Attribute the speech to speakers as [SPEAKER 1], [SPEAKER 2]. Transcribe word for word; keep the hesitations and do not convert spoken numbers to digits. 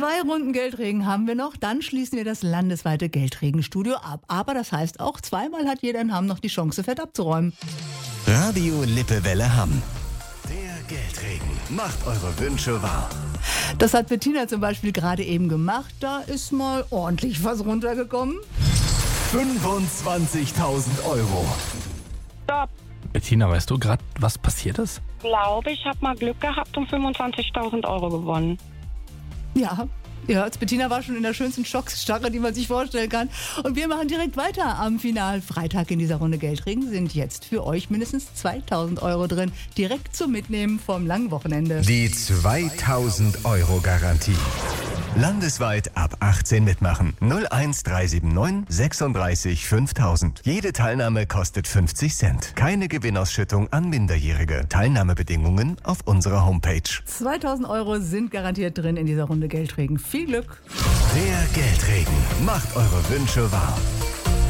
[SPEAKER 1] Zwei Runden Geldregen haben wir noch, dann schließen wir das landesweite Geldregenstudio ab. Aber das heißt auch, zweimal hat jeder in Hamm noch die Chance, fett abzuräumen.
[SPEAKER 2] Radio Lippewelle Hamm. Der Geldregen macht eure Wünsche wahr.
[SPEAKER 1] Das hat Bettina zum Beispiel gerade eben gemacht. Da ist mal ordentlich was runtergekommen.
[SPEAKER 2] fünfundzwanzigtausend Euro.
[SPEAKER 3] Stopp.
[SPEAKER 4] Bettina, weißt du gerade, was passiert ist?
[SPEAKER 3] Ich glaube, ich habe mal Glück gehabt und fünfundzwanzigtausend Euro gewonnen.
[SPEAKER 1] Ja, ihr hört's, Bettina war schon in der schönsten Schocksstarre, die man sich vorstellen kann. Und wir machen direkt weiter am Final-Freitag in dieser Runde Geldregen. Sind jetzt für euch mindestens zweitausend Euro drin. Direkt zum Mitnehmen vom langen Wochenende.
[SPEAKER 2] Die zweitausend Euro Garantie. Landesweit ab achtzehn mitmachen. null eins drei sieben neun sechsunddreißig fünftausend. Jede Teilnahme kostet fünfzig Cent. Keine Gewinnausschüttung an Minderjährige. Teilnahmebedingungen auf unserer Homepage.
[SPEAKER 1] zweitausend Euro sind garantiert drin in dieser Runde Geldregen. Viel Glück!
[SPEAKER 2] Der Geldregen macht eure Wünsche wahr.